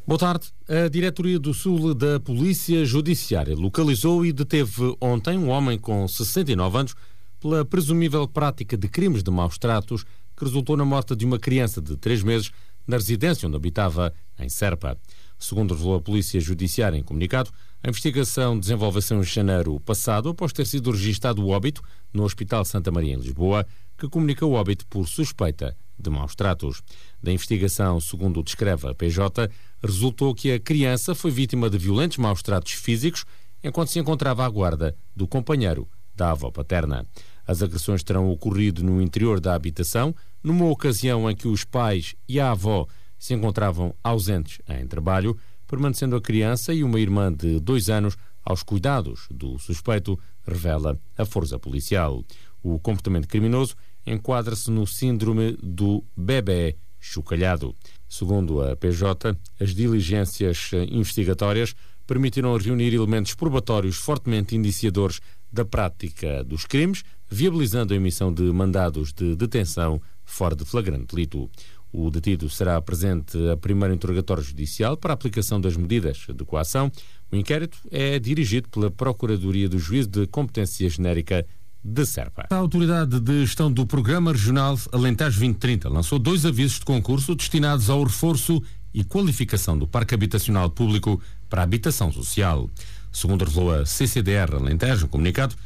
Boa tarde. A Diretoria do Sul da Polícia Judiciária localizou e deteve ontem um homem com 69 anos pela presumível prática de crimes de maus tratos que resultou na morte de uma criança de 3 meses na residência onde habitava, em Serpa. Segundo revelou a Polícia Judiciária em comunicado, a investigação desenvolveu-se em janeiro passado após ter sido registado o óbito no Hospital Santa Maria, em Lisboa, que comunica o óbito por suspeita de maus tratos. Da investigação, segundo descreve a PJ, resultou que a criança foi vítima de violentos maus tratos físicos enquanto se encontrava à guarda do companheiro da avó paterna. As agressões terão ocorrido no interior da habitação, numa ocasião em que os pais e a avó se encontravam ausentes em trabalho, permanecendo a criança e uma irmã de 2 anos aos cuidados do suspeito, revela a força policial. O comportamento criminoso enquadra-se no síndrome do bebé chocalhado. Segundo a PJ, as diligências investigatórias permitiram reunir elementos probatórios fortemente indiciadores da prática dos crimes, viabilizando a emissão de mandados de detenção fora de flagrante delito. O detido será presente a primeiro interrogatório judicial para a aplicação das medidas de coação. O inquérito é dirigido pela Procuradoria do Juízo de Competência Genérica de Serpa. A Autoridade de Gestão do Programa Regional Alentejo 2030 lançou 2 avisos de concurso destinados ao reforço e qualificação do parque habitacional público para a habitação social. Segundo revelou a CCDR Alentejo, no comunicado,